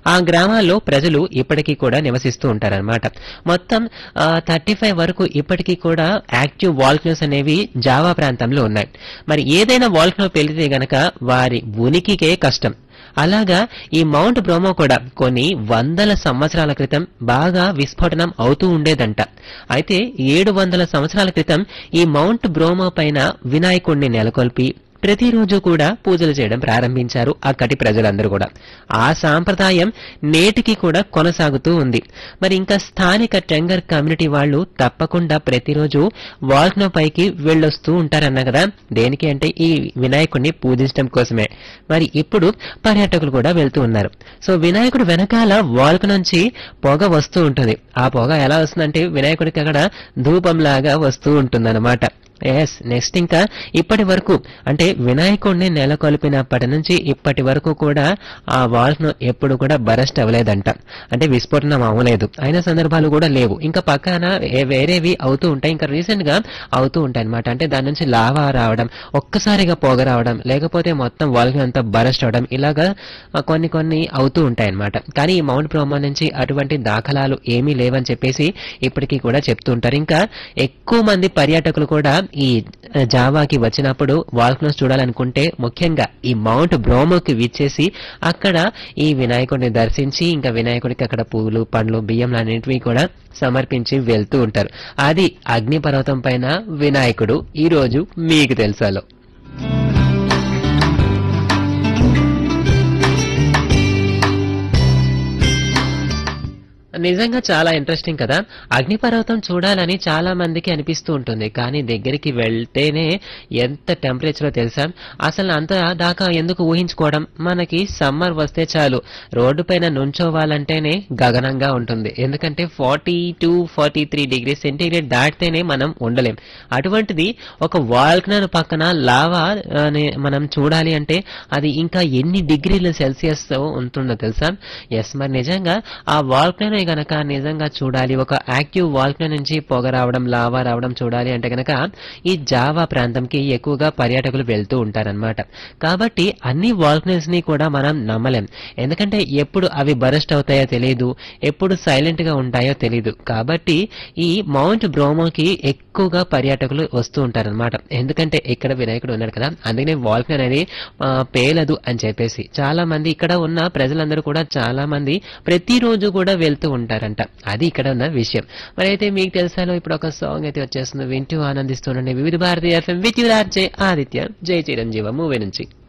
ఆ గ్రామాల్లో ప్రజలు ఇప్పటికీ కూడా నివసిస్తూ ఉంటారన్నమాట. మొత్తం 35 వరకు ఇప్పటికీ కూడా యాక్టివ్ వాల్కనోస్ అనేవి జావా ప్రాంతంలో ఉన్నాయి. మరి ఏదైనా వాల్కనో పెళ్లితే గనక వారి ఉనికికే కష్టం. అలాగా ఈ మౌంట్ బ్రోమో కూడా కొన్ని వందల సంవత్సరాల క్రితం బాగా విస్ఫోటనం అవుతూ ఉండేదంట. అయితే 700 సంవత్సరాల క్రితం ఈ మౌంట్ బ్రోమో పైన వినాయకుణ్ణి నెలకొల్పి ప్రతిరోజు కూడా పూజలు చేయడం ప్రారంభించారు అక్కడి ప్రజలందరూ కూడా. ఆ సాంప్రదాయం నేటికి కూడా కొనసాగుతూ ఉంది. మరి ఇంకా స్థానిక టెంగర్ కమ్యూనిటీ వాళ్ళు తప్పకుండా ప్రతిరోజు వాల్కనో పైకి వెళ్ళొస్తూ ఉంటారన్న కదా. దేనికి అంటే ఈ వినాయకుడిని పూజించడం కోసమే. మరి ఇప్పుడు పర్యాటకులు కూడా వెళ్తూ ఉన్నారు. సో వినాయకుడు వెనకాల వాల్కనో నుంచి పొగ వస్తూ ఉంటుంది. ఆ పొగ ఎలా వస్తుందంటే వినాయకుడికి అక్కడ ధూపంలాగా వస్తూ ఉంటుందన్నమాట. ఎస్, నెక్స్ట్ ఇంకా ఇప్పటి వరకు అంటే వినాయకుడిని నెలకొల్పినప్పటి నుంచి ఇప్పటి వరకు కూడా ఆ వాల్కనో ఎప్పుడు కూడా బరస్ట్ అవ్వలేదంట. అంటే విస్ఫోటనం అవ్వలేదు. అయిన సందర్భాలు కూడా లేవు. ఇంకా పక్కన వేరేవి అవుతూ ఉంటాయి. ఇంకా రీసెంట్ గా అవుతూ ఉంటాయి అనమాట. అంటే దాని నుంచి లావా రావడం, ఒక్కసారిగా పొగ రావడం, లేకపోతే మొత్తం వాల్కనో అంతా బరస్ట్ అవడం, ఇలాగా కొన్ని కొన్ని అవుతూ ఉంటాయి అనమాట. కానీ ఈ మౌంట్ బ్రోమో నుంచి అటువంటి దాఖలాలు ఏమీ లేవని చెప్పేసి ఇప్పటికీ కూడా చెప్తూ ఉంటారు. ఇంకా ఎక్కువ మంది పర్యాటకులు కూడా ఈ జావాకి వచ్చినప్పుడు వాల్కనోస్ చూడాలనుకుంటే ముఖ్యంగా ఈ మౌంట్ బ్రోమోకి విచ్చేసి అక్కడ ఈ వినాయకుడిని దర్శించి ఇంకా వినాయకుడికి అక్కడ పూలు, పండ్లు, బియ్యం లాంటివి కూడా సమర్పించి వెళ్తూ ఉంటారు. అది అగ్నిపర్వతం పైన వినాయకుడు ఈ రోజు మీకు తెలుసాలో. నిజంగా చాలా ఇంట్రెస్టింగ్ కదా. అగ్నిపర్వతం చూడాలని చాలా మందికి అనిపిస్తూ ఉంటుంది. కానీ దగ్గరికి వెళ్తేనే ఎంత టెంపరేచరో తెలుసా. అసలు అంత దాకా ఎందుకు ఊహించుకోవడం. మనకి సమ్మర్ వస్తే చాలు రోడ్డు పైన నుంచోవాలంటేనే గగనంగా ఉంటుంది. ఎందుకంటే 42-43 డిగ్రీ సెంటీగ్రేడ్ దాటితేనే మనం ఉండలేం. అటువంటిది ఒక వాల్కనో పక్కన లావా మనం చూడాలి అంటే అది ఇంకా ఎన్ని డిగ్రీల సెల్సియస్ ఉంటుందో తెలుసా. ఎస్, మరి నిజంగా ఆ వాల్కనో గనక నిజంగా చూడాలి, ఒక యాక్టివ్ వాల్కనో నుంచి పొగ రావడం, లావా రావడం చూడాలి అంటే గనక ఈ జావా ప్రాంతంకి ఎక్కువగా పర్యాటకులు వెళ్తూ ఉంటారనమాట. కాబట్టి అన్ని వాల్కనోస్ ని కూడా మనం నమ్మలేం. ఎందుకంటే ఎప్పుడు అవి బరస్ట్ అవుతాయో తెలియదు, ఎప్పుడు సైలెంట్ గా ఉంటాయో తెలియదు. కాబట్టి ఈ మౌంట్ బ్రోమోకి ఎక్కువగా పర్యాటకులు వస్తూ ఉంటారనమాట. ఎందుకంటే ఇక్కడ వినాయకుడు ఉన్నాడు కదా, అందుకనే వాల్కనో అనేది పేలదు అని చెప్పేసి చాలా మంది ఇక్కడ ఉన్న ప్రజలందరూ కూడా చాలా మంది ప్రతిరోజు కూడా వెళ్తూ ఉంటారంట. అది ఇక్కడ ఉన్న విషయం. మరి అయితే మీకు తెలుసాలో ఇప్పుడు ఒక సాంగ్ అయితే వచ్చేస్తుంది. వింటూ ఆనందిస్తుండండి వివిధ Bharati FM with you RJ Aditya. జై చిరంజీవ మూవీ నుంచి.